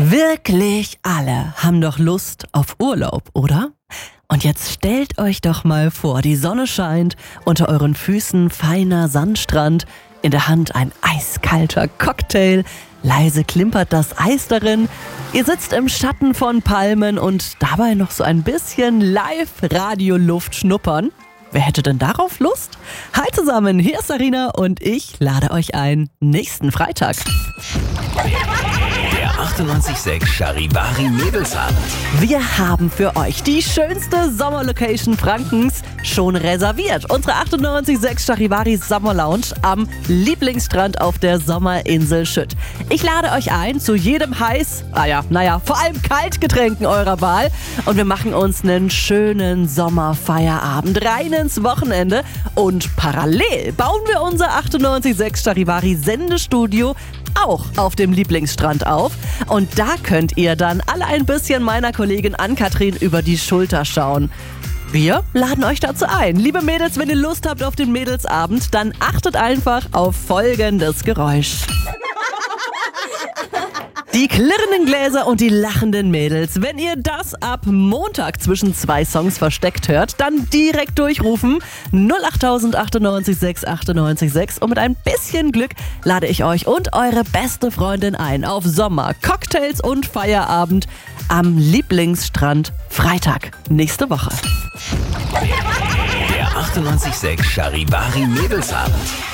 Wirklich alle haben doch Lust auf Urlaub, oder? Und jetzt stellt euch doch mal vor, die Sonne scheint, unter euren Füßen feiner Sandstrand, in der Hand ein eiskalter Cocktail, leise klimpert das Eis darin, ihr sitzt im Schatten von Palmen und dabei noch so ein bisschen Live-Radio-Luft schnuppern. Wer hätte denn darauf Lust? Hi zusammen, hier ist Sarina und ich lade euch ein, nächsten Freitag. Der 98.6 Charivari Mädelsabend. Wir haben für euch die schönste Sommerlocation Frankens schon reserviert. Unsere 98.6 Charivari Sommer Lounge am Lieblingsstrand auf der Sommerinsel Schütt. Ich lade euch ein zu jedem vor allem Kaltgetränken eurer Wahl. Und wir machen uns einen schönen Sommerfeierabend rein ins Wochenende. Und parallel bauen wir unser 98.6 Charivari Sendestudio auch auf dem Lieblingsstrand auf. Und da könnt ihr dann alle ein bisschen meiner Kollegin Ann-Kathrin über die Schulter schauen. Wir laden euch dazu ein. Liebe Mädels, wenn ihr Lust habt auf den Mädelsabend, dann achtet einfach auf folgendes Geräusch. Die klirrenden Gläser und die lachenden Mädels. Wenn ihr das ab Montag zwischen zwei Songs versteckt hört, dann direkt durchrufen 08000 98 98 6 und mit ein bisschen Glück lade ich euch und eure beste Freundin ein auf Sommer, Cocktails und Feierabend am Lieblingsstrand Freitag nächste Woche. Der 98.6 Charivari Mädelsabend.